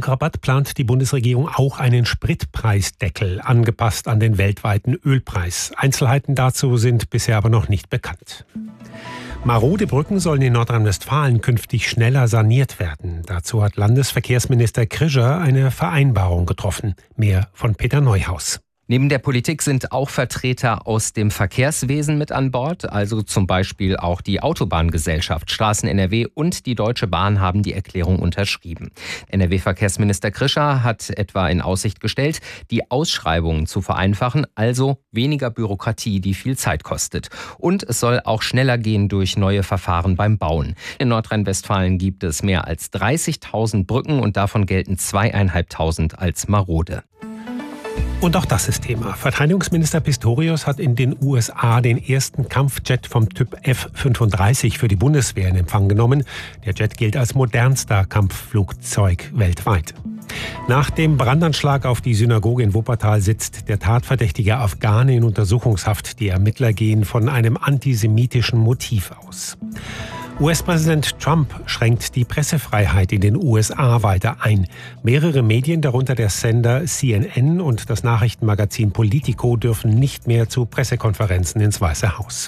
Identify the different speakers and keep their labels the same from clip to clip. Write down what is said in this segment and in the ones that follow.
Speaker 1: Tankrabatt plant die Bundesregierung auch einen Spritpreisdeckel, angepasst an den weltweiten Ölpreis. Einzelheiten dazu sind bisher aber noch nicht bekannt. Marode Brücken sollen in Nordrhein-Westfalen künftig schneller saniert werden. Dazu hat Landesverkehrsminister Krischer eine Vereinbarung getroffen. Mehr von Peter Neuhaus.
Speaker 2: Neben der Politik sind auch Vertreter aus dem Verkehrswesen mit an Bord, also zum Beispiel auch die Autobahngesellschaft Straßen NRW und die Deutsche Bahn haben die Erklärung unterschrieben. NRW-Verkehrsminister Krischer hat etwa in Aussicht gestellt, die Ausschreibungen zu vereinfachen, also weniger Bürokratie, die viel Zeit kostet. Und es soll auch schneller gehen durch neue Verfahren beim Bauen. In Nordrhein-Westfalen gibt es mehr als 30.000 Brücken und davon gelten 2.500 als marode.
Speaker 1: Und auch das ist Thema. Verteidigungsminister Pistorius hat in den USA den ersten Kampfjet vom Typ F-35 für die Bundeswehr in Empfang genommen. Der Jet gilt als modernster Kampfflugzeug weltweit. Nach dem Brandanschlag auf die Synagoge in Wuppertal sitzt der tatverdächtige Afghane in Untersuchungshaft. Die Ermittler gehen von einem antisemitischen Motiv aus. US-Präsident Trump schränkt die Pressefreiheit in den USA weiter ein. Mehrere Medien, darunter der Sender CNN und das Nachrichtenmagazin Politico, dürfen nicht mehr zu Pressekonferenzen ins Weiße Haus.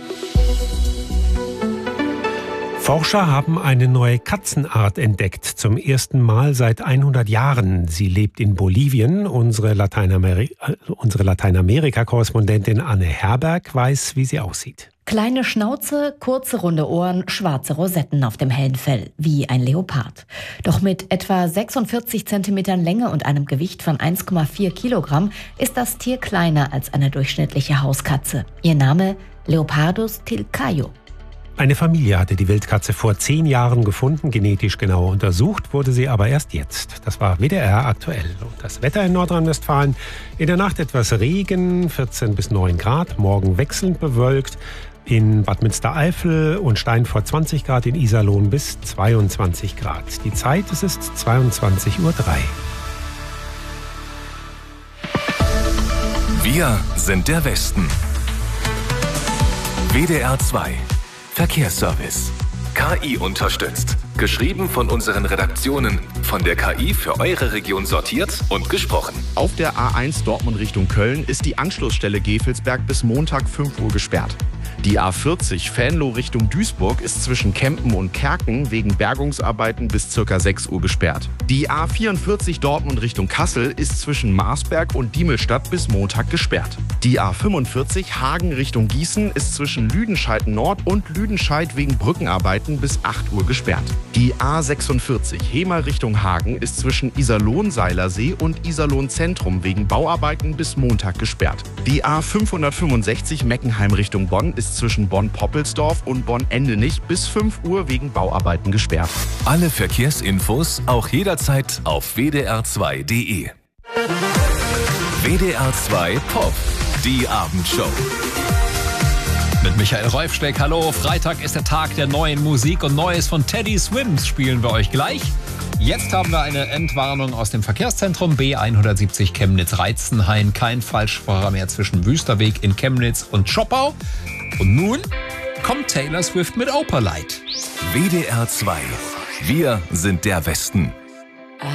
Speaker 1: Forscher haben eine neue Katzenart entdeckt, zum ersten Mal seit 100 Jahren. Sie lebt in Bolivien. Unsere Lateinamerika-Korrespondentin Anne Herberg weiß, wie sie aussieht.
Speaker 3: Kleine Schnauze, kurze runde Ohren, schwarze Rosetten auf dem hellen Fell, wie ein Leopard. Doch mit etwa 46 Zentimetern Länge und einem Gewicht von 1,4 Kilogramm ist das Tier kleiner als eine durchschnittliche Hauskatze. Ihr Name Leopardus tilcaio.
Speaker 1: Eine Familie hatte die Wildkatze vor 10 Jahren gefunden, genetisch genau untersucht wurde sie aber erst jetzt. Das war WDR aktuell. Und das Wetter in Nordrhein-Westfalen: in der Nacht etwas Regen, 14 bis 9 Grad, morgen wechselnd bewölkt. In Bad Münstereifel und Steinfurt 20 Grad, in Iserlohn bis 22 Grad. Die Zeit, es ist 22:03 Uhr.
Speaker 4: Wir sind der Westen. WDR 2 Verkehrsservice. KI unterstützt. Geschrieben von unseren Redaktionen. Von der KI für eure Region sortiert und gesprochen.
Speaker 5: Auf der A1 Dortmund Richtung Köln ist die Anschlussstelle Gevelsberg bis Montag 5 Uhr gesperrt. Die A40 Venlo Richtung Duisburg ist zwischen Kempen und Kerken wegen Bergungsarbeiten bis ca. 6 Uhr gesperrt. Die A44 Dortmund Richtung Kassel ist zwischen Marsberg und Diemelstadt bis Montag gesperrt. Die A45 Hagen Richtung Gießen ist zwischen Lüdenscheid Nord und Lüdenscheid wegen Brückenarbeiten bis 8 Uhr gesperrt. Die A46 Hemer Richtung Hagen ist zwischen Iserlohn-Seilersee und Iserlohn-Zentrum wegen Bauarbeiten bis Montag gesperrt. Die A565 Meckenheim Richtung Bonn ist zwischen Bonn-Poppelsdorf und Bonn-Endenich bis 5 Uhr wegen Bauarbeiten gesperrt.
Speaker 4: Alle Verkehrsinfos auch jederzeit auf wdr2.de. WDR 2 Pop, die Abendshow.
Speaker 6: Mit Michael Reufsteck, hallo. Freitag ist der Tag der neuen Musik und Neues von Teddy Swims spielen wir euch gleich. Jetzt haben wir eine Entwarnung aus dem Verkehrszentrum B170 Chemnitz-Reitzenhain. Kein Falschfahrer mehr zwischen Wüsterweg in Chemnitz und Schoppau. Und nun kommt Taylor Swift mit Opalite.
Speaker 4: WDR 2. Wir sind der Westen.